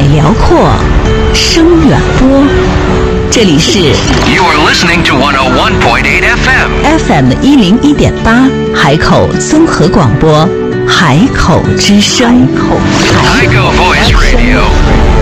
辽阔，声远播。这里是 You are listening to 101.8 FM FM101.8 海口综合广播，海口之声。 Haikou Voice Radio